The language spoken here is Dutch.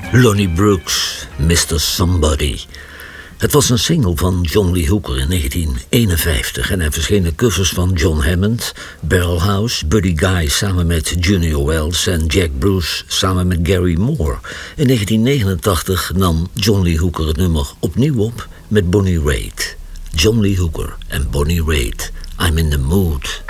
Lonnie Brooks, Mr. Somebody. Het was een single van John Lee Hooker in 1951 en er verschenen covers van John Hammond, Barrel House, Buddy Guy samen met Junior Wells en Jack Bruce samen met Gary Moore. In 1989 nam John Lee Hooker het nummer opnieuw op met Bonnie Raitt. John Lee Hooker en Bonnie Raitt, I'm in the Mood.